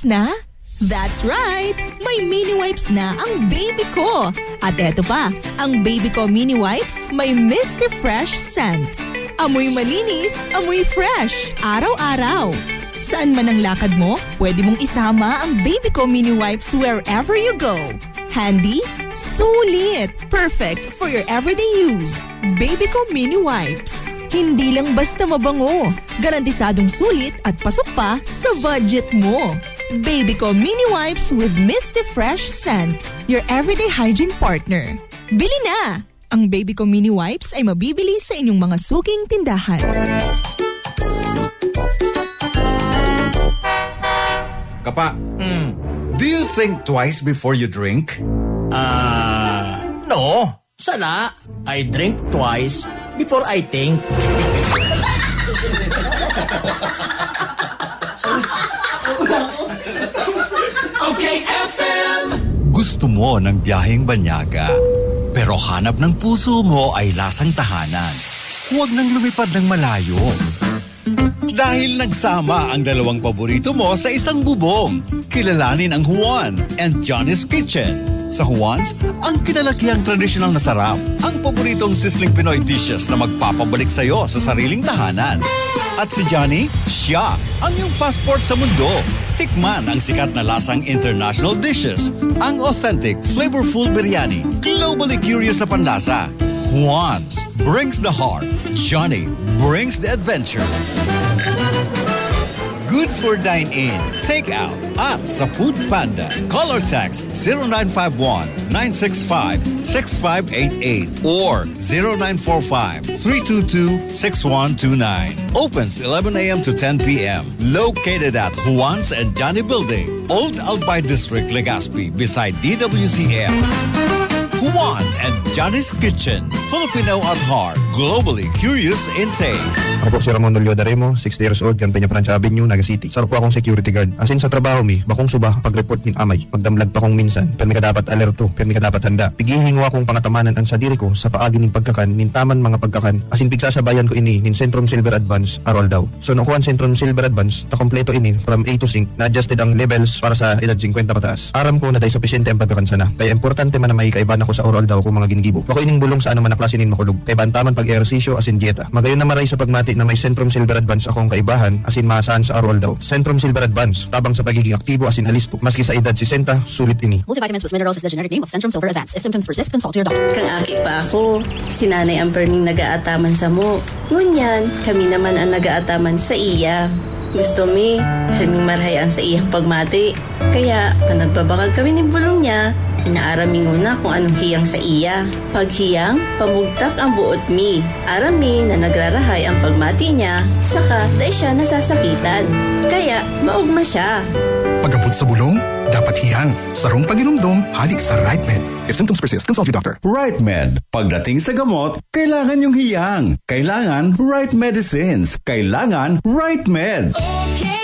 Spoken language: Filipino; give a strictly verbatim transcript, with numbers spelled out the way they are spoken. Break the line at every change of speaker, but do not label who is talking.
na? That's right! May mini wipes na ang baby ko. At eto pa, ang baby ko mini wipes may Misty Fresh scent. Amoy malinis, amoy fresh, araw-araw. Saan man ang lakad mo, pwede mong isama ang baby ko mini wipes wherever you go. Handy, sulit, perfect for your everyday use. Baby ko mini wipes. Hindi lang basta mabango, garantisadong sulit at pasok pa sa budget mo. Baby ko mini wipes with Misty Fresh scent, your everyday hygiene partner. Bili na! Ang Baby ko mini wipes ay mabibili sa inyong mga suking tindahan.
Kapa,
mm.
do you think twice before you drink?
Ah, uh, no. Sala, I drink twice before I think.
Okay, F M!
Gusto mo ng biyaheng banyaga, pero hanap ng puso mo ay lasang tahanan. Huwag nang lumipad ng malayo. Dahil nagsama ang dalawang paborito mo sa isang bubong. Kilalanin ang Juan and Johnny's Kitchen. Sa Juan's, ang kinalakihang tradisyonal na sarap. Ang paboritong sizzling Pinoy dishes na magpapabalik sa'yo sa sariling tahanan. At si Johnny, siya ang iyong passport sa mundo. Tikman ang sikat na lasang international dishes. Ang authentic, flavorful biryani. Globally curious na panlasa. Juan's brings the heart. Johnny brings the adventure. Good for dine-in, take-out at sa Food Panda. Call or text zero nine five one, nine six five, six five eight eight or zero nine four five, three two two, six one two nine. Opens eleven a.m. to ten p.m. Located at Juan's and Johnny Building, Old Albay District, Legazpi, beside D W C M. Juan and Johnny's Kitchen. Filipino at heart. Globally curious in taste.
Ako po si Ramon Nolio Daremo, sixty years old, Campenya Branch Avenue, Naga City. Sarap po akong security guard. Asin sa trabaho mi, bakong suba, pag-report min amay. Pagdamlag pa kong minsan, permi ka dapat alerto, permi ka dapat handa. Pigihingo akong pangatamanan ang sadiri ko sa paagi ning pagkakan, mintaman mga pagkakan. Asin pigsasabayan ko ini, nin Centrum Silver Advance, arol daw. So nakuha Centrum Silver Advance, ta kompleto ini, from A to zinc, na-adjusted ang levels para sa edad fifty pataas. Aram ko na day sufficiente ang pagkakansana. Kaya importante man na may kaiban ako sa oral daw kung mga ginigibo. Bako ining bulong sa anong manaklase nin makulog. Kay bantaman pag-ehersisyo asin dieta. Magayon na maray sa pagmati na may Centrum Silver Advance akong kaibahan asin maasahan sa arol daw. Centrum Silver Advance, tabang sa pagiging aktibo asin alisto. Maski sa edad sixty, sulit ini.
Multivitamins plus minerals is the generic name of Centrum Silver Advance. If symptoms persist, consult your doctor.
Kang aki pa ako, sinanay ang perming nagaataman sa mo. Ngunyan, kami naman ang nagaataman sa iya. Gusto mi, perming marhayan sa iyang pagmati. Kaya, panagbabakag kami ni bulong niya, inaaraming una kung anong hiyang sa iya. Paghiyang, pamugtak ang buot mi. Arami na nagrarahay ang pagmati niya, saka dahil siya nasasakitan. Kaya, maugma siya.
Pagabot sa bulong, dapat hiyang. Sarong paginumdum, halik sa RightMed. If symptoms persist, consult your doctor.
RightMed. Pagdating sa gamot, kailangan yung hiyang. Kailangan right medicines. Kailangan RightMed.
Okay.